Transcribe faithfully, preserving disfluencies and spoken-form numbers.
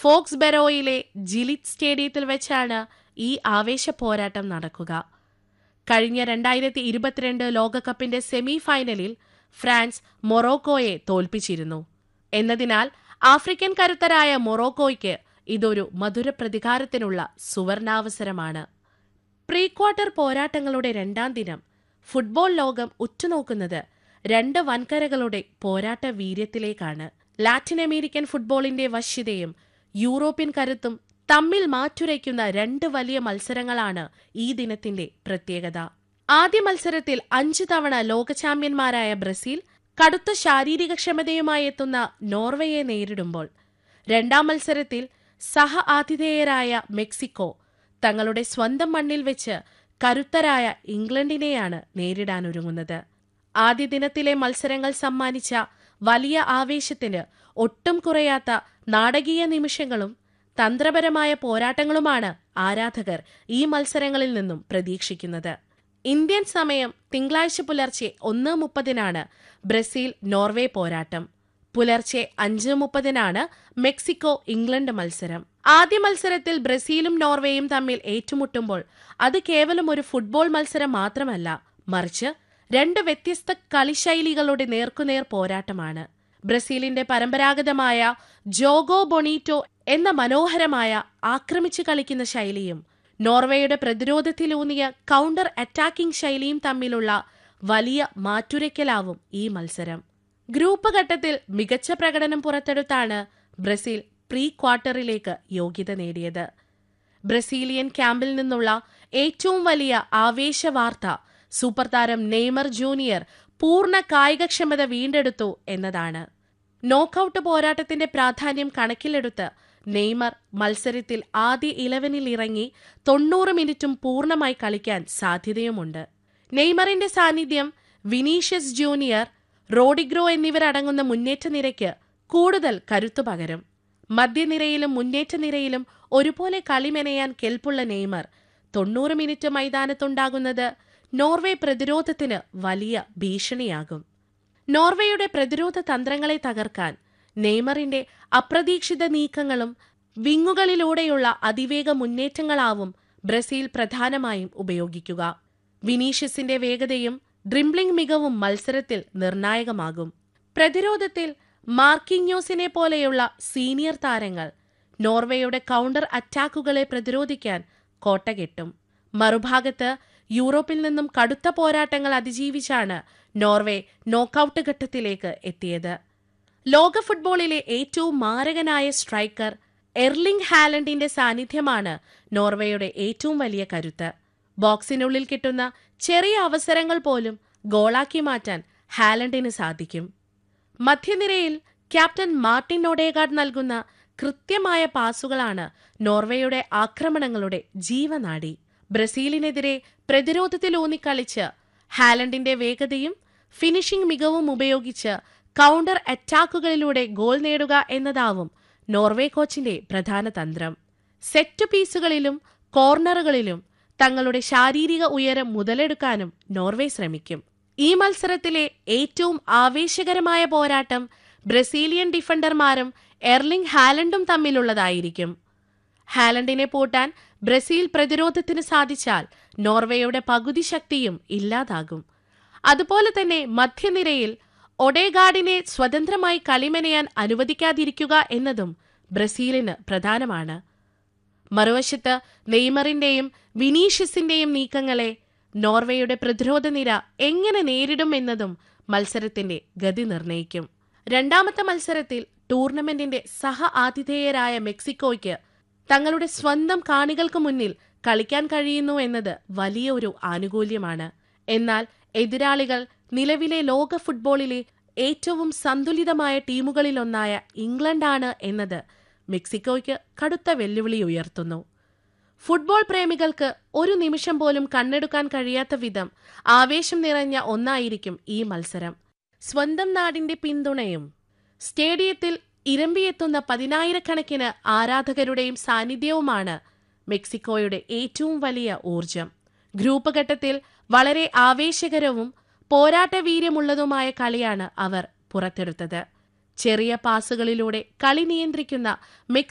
ഫോക്സ്ബെറോയിലെ ജിലിറ്റ് സ്റ്റേഡിയത്തിൽ വെച്ചാണ് ഈ ആവേശ പോരാട്ടം നടക്കുക. കഴിഞ്ഞ രണ്ടായിരത്തി ഇരുപത്തിരണ്ട് ലോകകപ്പിന്റെ സെമി ഫൈനലിൽ ഫ്രാൻസ് മൊറോക്കോയെ തോൽപ്പിച്ചിരുന്നു. എന്നതിനാൽ ആഫ്രിക്കൻ കരുത്തരായ മൊറോക്കോയ്ക്ക് ഇതൊരു മധുര പ്രതികാരത്തിനുള്ള സുവർണാവസരമാണ്. പ്രീ ക്വാർട്ടർ പോരാട്ടങ്ങളുടെ രണ്ടാം ദിനം ഫുട്ബോൾ ലോകം ഉറ്റുനോക്കുന്നത് രണ്ട് വൻകരകളുടെ പോരാട്ട വീര്യത്തിലേക്കാണ്. ലാറ്റിൻ അമേരിക്കൻ ഫുട്ബോളിന്റെ വശ്യതയും യൂറോപ്യൻ കരുത്തും തമ്മിൽ മാറ്റുരയ്ക്കുന്ന രണ്ട് വലിയ മത്സരങ്ങളാണ് ഈ ദിനത്തിന്റെ പ്രത്യേകത. ആദ്യ മത്സരത്തിൽ അഞ്ചു തവണ ലോക ചാമ്പ്യന്മാരായ ബ്രസീൽ കടുത്ത ശാരീരിക ക്ഷമതയുമായി എത്തുന്ന നോർവേയെ നേരിടുമ്പോൾ, രണ്ടാം മത്സരത്തിൽ സഹ ആതിഥേയരായ മെക്സിക്കോ തങ്ങളുടെ സ്വന്തം മണ്ണിൽ വെച്ച് കരുത്തരായ ഇംഗ്ലണ്ടിനെയാണ് നേരിടാനൊരുങ്ങുന്നത്. ആദ്യ ദിനത്തിലെ മത്സരങ്ങൾ സമ്മാനിച്ച വലിയ ആവേശത്തിന് ഒട്ടും കുറയാത്ത നാടകീയ നിമിഷങ്ങളും തന്ത്രപരമായ പോരാട്ടങ്ങളുമാണ് ആരാധകർ ഈ മത്സരങ്ങളിൽ നിന്നും പ്രതീക്ഷിക്കുന്നത്. ഇന്ത്യൻ സമയം തിങ്കളാഴ്ച പുലർച്ചെ ഒന്ന് മുപ്പതിനാണ് ബ്രസീൽ നോർവേ പോരാട്ടം. പുലർച്ചെ അഞ്ച് മുപ്പതിനാണ് മെക്സിക്കോ ഇംഗ്ലണ്ട് മത്സരം. ആദ്യ മത്സരത്തിൽ ബ്രസീലും നോർവേയും തമ്മിൽ ഏറ്റുമുട്ടുമ്പോൾ അത് കേവലം ഒരു ഫുട്ബോൾ മത്സരം മാത്രമല്ല, മറിച്ച് രണ്ട് വ്യത്യസ്ത കളിശൈലികളുടെ നേർക്കുനേർ പോരാട്ടമാണ്. ബ്രസീലിന്റെ പരമ്പരാഗതമായ ജോഗോ ബൊണീറ്റോ എന്ന മനോഹരമായ ആക്രമിച്ചു കളിക്കുന്ന ശൈലിയും നോർവേയുടെ പ്രതിരോധത്തിലൂന്നിയ കൗണ്ടർ അറ്റാക്കിംഗ് ശൈലിയും തമ്മിലുള്ള വലിയ മാറ്റുരയ്ക്കലാവും ഈ മത്സരം. ഗ്രൂപ്പ് ഘട്ടത്തിൽ മികച്ച പ്രകടനം പുറത്തെടുത്താണ് ബ്രസീൽ പ്രീ ക്വാർട്ടറിലേക്ക് യോഗ്യത നേടിയത്. ബ്രസീലിയൻ ക്യാമ്പിൽ നിന്നുള്ള ഏറ്റവും വലിയ ആവേശവാർത്ത സൂപ്പർ താരം നെയ്മർ ജൂനിയർ പൂർണ്ണ കായികക്ഷമത വീണ്ടെടുത്തു എന്നതാണ്. നോക്കൌട്ട് പോരാട്ടത്തിന്റെ പ്രാധാന്യം കണക്കിലെടുത്ത് നെയ്മർ മത്സരത്തിൽ ആദ്യ ഇലവനിൽ ഇറങ്ങി തൊണ്ണൂറ് മിനിറ്റും പൂർണ്ണമായി കളിക്കാൻ സാധ്യതയുമുണ്ട്. നെയ്മറിന്റെ സാന്നിധ്യം വിനീഷ്യസ് ജൂനിയർ, റോഡിഗ്രോ എന്നിവരടങ്ങുന്ന മുന്നേറ്റ നിരയ്ക്ക് കൂടുതൽ കരുത്തു പകരും. മധ്യനിരയിലും മുന്നേറ്റ നിരയിലും ഒരുപോലെ കളിമെനയാൻ കെൽപ്പുള്ള നെയ്മർ തൊണ്ണൂറ് മിനിറ്റ് മൈതാനത്തുണ്ടാകുന്നത് നോർവേ പ്രതിരോധത്തിന് വലിയ ഭീഷണിയാകും. നോർവേയുടെ പ്രതിരോധ തന്ത്രങ്ങളെ തകർക്കാൻ നെയ്മറിന്റെ അപ്രതീക്ഷിത നീക്കങ്ങളും വിങ്ങുകളിലൂടെയുള്ള അതിവേഗ മുന്നേറ്റങ്ങളാവും ബ്രസീൽ പ്രധാനമായും ഉപയോഗിക്കുക. വിനീഷ്യസിന്റെ വേഗതയും ഡ്രിംബ്ലിംഗ് മികവും മത്സരത്തിൽ നിർണായകമാകും. പ്രതിരോധത്തിൽ മാർക്കിന്യോസിനെ പോലെയുള്ള സീനിയർ താരങ്ങൾ നോർവേയുടെ കൗണ്ടർ അറ്റാക്കുകളെ പ്രതിരോധിക്കാൻ കോട്ടകെട്ടും. മറുഭാഗത്ത് യൂറോപ്പിൽ നിന്നും കടുത്ത പോരാട്ടങ്ങൾ അതിജീവിച്ചാണ് നോർവേ നോക്കൌട്ട് ഘട്ടത്തിലേക്ക് എത്തിയത്. ലോക ഫുട്ബോളിലെ ഏറ്റവും മാരകനായ സ്ട്രൈക്കർ എർലിംഗ് ഹാലൻഡിന്റെ സാന്നിധ്യമാണ് നോർവേയുടെ ഏറ്റവും വലിയ കരുത്ത്. ബോക്സിനുള്ളിൽ കിട്ടുന്ന ചെറിയ അവസരങ്ങൾ പോലും ഗോളാക്കി മാറ്റാൻ ഹാലൻഡിന് സാധിക്കും. മധ്യനിരയിൽ ക്യാപ്റ്റൻ മാർട്ടിൻ ഒഡേഗാർഡ് നൽകുന്ന കൃത്യമായ പാസുകളാണ് നോർവേയുടെ ആക്രമണങ്ങളുടെ ജീവനാഡി. ബ്രസീലിനെതിരെ പ്രതിരോധത്തിലൂന്നിക്കളിച്ച് ഹാലൻഡിന്റെ വേഗതയും ഫിനിഷിംഗ് മികവും ഉപയോഗിച്ച് കൗണ്ടർ അറ്റാക്കുകളിലൂടെ ഗോൾ നേടുക എന്നതാവും നോർവേ കോച്ചിന്റെ പ്രധാന തന്ത്രം. സെറ്റ് പീസുകളിലും കോർണറുകളിലും തങ്ങളുടെ ശാരീരിക ഉയരം മുതലെടുക്കാനും നോർവേ ശ്രമിക്കും. ഈ മത്സരത്തിലെ ഏറ്റവും ആവേശകരമായ പോരാട്ടം ബ്രസീലിയൻ ഡിഫൻഡർമാരും എർലിംഗ് ഹാലൻഡും തമ്മിലുള്ളതായിരിക്കും. ഹാലൻഡിനെ പൂട്ടാൻ ബ്രസീൽ പ്രതിരോധത്തിന് സാധിച്ചാൽ നോർവേയുടെ പകുതി ശക്തിയും ഇല്ലാതാകും. അതുപോലെ തന്നെ മധ്യനിരയിൽ ഒഡേഗാർഡിനെ സ്വതന്ത്രമായി കളിമെനയാൻ അനുവദിക്കാതിരിക്കുക എന്നതും ബ്രസീലിന് പ്രധാനമാണ്. മറുവശത്ത് നെയ്മറിന്റെയും വിനീഷ്യസിന്റെയും നീക്കങ്ങളെ നോർവേയുടെ പ്രതിരോധ നിര എങ്ങനെ നേരിടും എന്നതും മത്സരത്തിന്റെ ഗതി നിർണയിക്കും. രണ്ടാമത്തെ മത്സരത്തിൽ ടൂർണമെന്റിന്റെ സഹ ആതിഥേയരായ മെക്സിക്കോയ്ക്ക് തങ്ങളുടെ സ്വന്തം കാണികൾക്ക് മുന്നിൽ കളിക്കാൻ കഴിയുന്നു എന്നത് വലിയ ഒരു ആനുകൂല്യമാണ്. എന്നാൽ എതിരാളികൾ നിലവിലെ ലോക ഫുട്ബോളിലെ ഏറ്റവും സന്തുലിതമായ ടീമുകളിലൊന്നായ ഇംഗ്ലണ്ടാണ് എന്നത് മെക്സിക്കോയ്ക്ക് കടുത്ത വെല്ലുവിളി ഉയർത്തുന്നു. ഫുട്ബോൾ പ്രേമികൾക്ക് ഒരു നിമിഷം പോലും കണ്ണെടുക്കാൻ കഴിയാത്ത വിധം ആവേശം നിറഞ്ഞ ഒന്നായിരിക്കും ഈ മത്സരം. സ്വന്തം നാടിന്റെ പിന്തുണയും സ്റ്റേഡിയത്തിൽ ഇരമ്പിയെത്തുന്ന പതിനായിരക്കണക്കിന് ആരാധകരുടെയും സാന്നിധ്യവുമാണ് മെക്സിക്കോയുടെ ഏറ്റവും വലിയ ഊർജം. ഗ്രൂപ്പ് ഘട്ടത്തിൽ വളരെ ആവേശകരവും പോരാട്ടവീര്യമുള്ളതുമായ കളിയാണ് അവർ പുറത്തെടുത്തത്. ചെറിയ പാസുകളിലൂടെ കളി നിയന്ത്രിക്കുന്ന